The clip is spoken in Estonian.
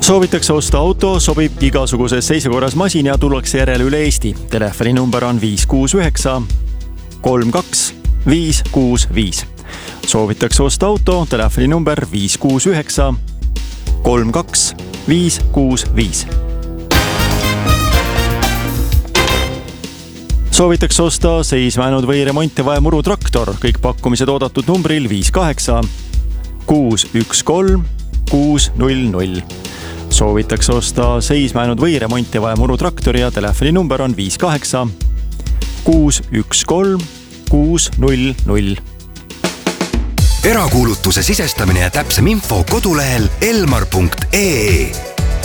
Soovitakse osta auto, sobib igasuguses seisekorras masin ja tullakse järele üle Eesti. Telefoninumber on 569 32 565. Soovitakse osta auto, telefoninumber 569 32 565. Soovitakse osta seisma jäänud või remonti vaja murutraktor. Kõik pakkumised oodatud numbril 58 613 600. Soovitakse osta seisma jäänud või remonti vaja murutraktori ja telefoninumber on 58 613 600. Erakuulutuse sisestamine ja täpsem info kodulehel elmar.ee.